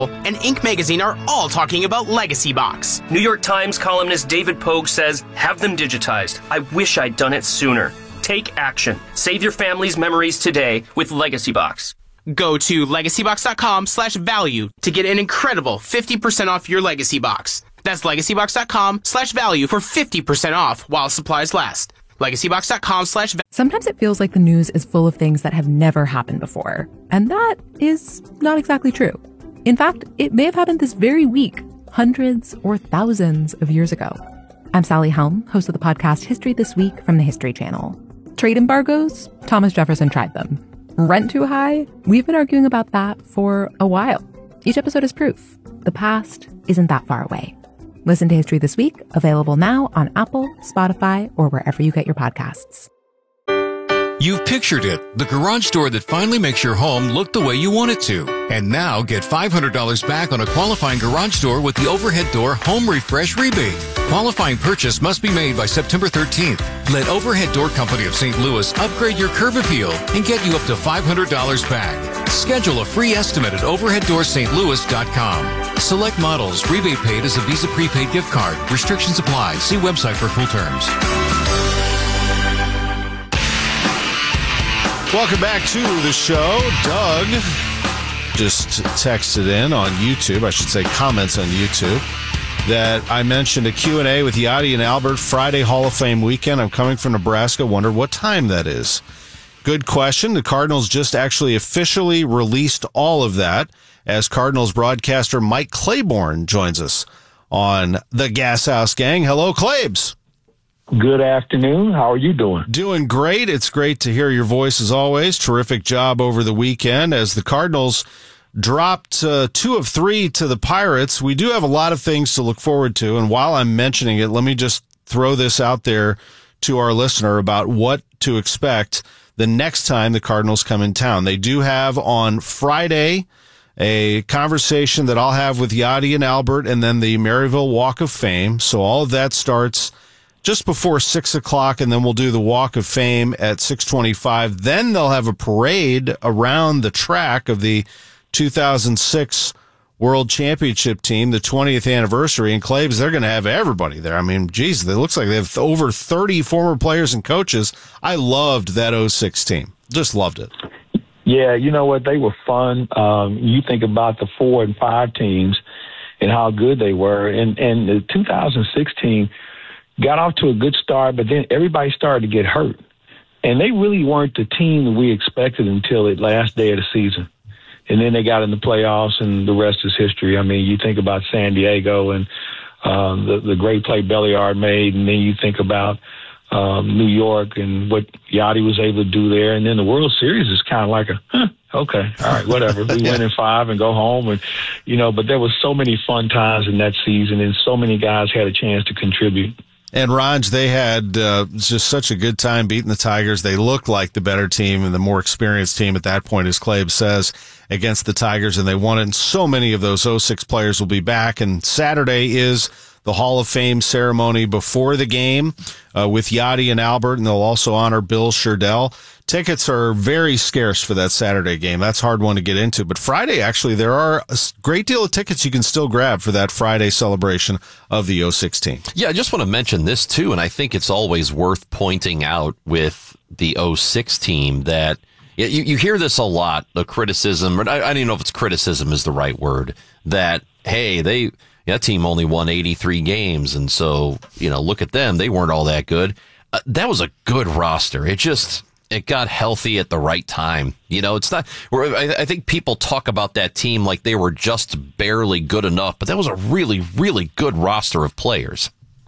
and Inc. magazine are all talking about Legacy Box. New York Times columnist David Pogue says, have them digitized. I wish I'd done it sooner. Take action. Save your family's memories today with Legacy Box. Go to legacybox.com/value to get an incredible 50% off your Legacy Box. That's legacybox.com/value for 50% off while supplies last. legacybox.com/value. Sometimes it feels like the news is full of things that have never happened before. And that is not exactly true. In fact, it may have happened this very week, hundreds or thousands of years ago. I'm Sally Helm, host of the podcast History This Week from the History Channel. Trade embargoes? Thomas Jefferson tried them. Rent too high? We've been arguing about that for a while. Each episode is proof. The past isn't that far away. Listen to History This Week, available now on Apple, Spotify, or wherever you get your podcasts. You've pictured it, the garage door that finally makes your home look the way you want it to. And now get $500 back on a qualifying garage door with the Overhead Door Home Refresh Rebate. Qualifying purchase must be made by September 13th. Let Overhead Door Company of St. Louis upgrade your curb appeal and get you up to $500 back. Schedule a free estimate at overheaddoorstlouis.com. Select models. Rebate paid as a Visa prepaid gift card. Restrictions apply. See website for full terms. Welcome back to the show. Doug just texted in on YouTube, I should say comments on YouTube, that I mentioned a Q&A with Yadi and Albert Friday Hall of Fame weekend. I'm coming from Nebraska. Wonder what time that is. Good question. The Cardinals just actually officially released all of that as Cardinals broadcaster Mike Claiborne joins us on the Gas House Gang. Hello, Claibs. Good afternoon. How are you doing? Doing great. It's great to hear your voice as always. Terrific job over the weekend as the Cardinals dropped 2 of 3 to the Pirates. We do have a lot of things to look forward to, and while I'm mentioning it, let me just throw this out there to our listener about what to expect the next time the Cardinals come in town. They do have on Friday a conversation that I'll have with Yadi and Albert, and then the Maryville Walk of Fame. So all of that starts just before 6 o'clock, and then we'll do the Walk of Fame at 6:25. Then they'll have a parade around the track of the 2006 World Championship team, the 20th anniversary. And Claibs, they're going to have everybody there. I mean, geez, it looks like they have over 30 former players and coaches. I loved that '06 team. Just loved it. Yeah, you know what? They were fun. You think about the 4 and 5 teams and how good they were. And the 2006 team got off to a good start, but then everybody started to get hurt. And they really weren't the team that we expected until the last day of the season. And then they got in the playoffs, and the rest is history. I mean, you think about San Diego and the great play Belliard made, and then you think about New York and what Yachty was able to do there. And then the World Series is kind of like okay, all right, whatever. We win in 5 and go home. And, but there was so many fun times in that season, and so many guys had a chance to contribute. And Raj, they had just such a good time beating the Tigers. They looked like the better team and the more experienced team at that point, as Claib says, against the Tigers, and they won it. And so many of those '06 players will be back. And Saturday is the Hall of Fame ceremony before the game with Yadi and Albert, and they'll also honor Bill Sherdell. Tickets are very scarce for that Saturday game. That's a hard one to get into. But Friday, actually, there are a great deal of tickets you can still grab for that Friday celebration of the '06 team. Yeah, I just want to mention this, too, and I think it's always worth pointing out with the '06 team that you hear this a lot, the criticism, or I don't even know if it's criticism is the right word, that, hey, that team only won 83 games, and so, look at them. They weren't all that good. That was a good roster. It got healthy at the right time. It's not, I think people talk about that team like they were just barely good enough, but that was a really, really good roster of players.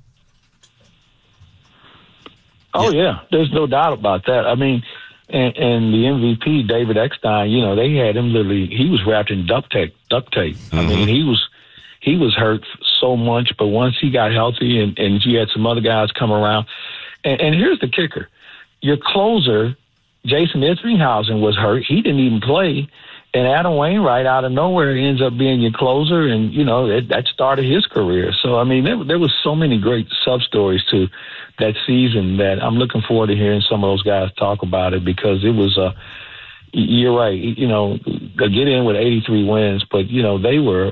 Oh, yeah. There's no doubt about that. I mean, and the MVP, David Eckstein, they had him literally, he was wrapped in duct tape. Mm-hmm. I mean, he was hurt so much, but once he got healthy and you had some other guys come around, and here's the kicker. Your closer, Jason Isringhausen, was hurt. He didn't even play. And Adam Wainwright, out of nowhere, ends up being your closer, and, that started his career. So, I mean, there was so many great sub-stories to that season that I'm looking forward to hearing some of those guys talk about it, because it was you're right. You know, they get in with 83 wins, but, you know, they were